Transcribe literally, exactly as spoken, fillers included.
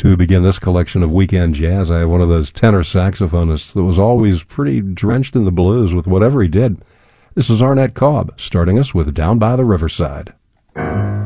To begin this collection of weekend jazz, I have one of those tenor saxophonists that was always pretty drenched in the blues with whatever he did. This is Arnett Cobb, starting us with Down by the Riverside.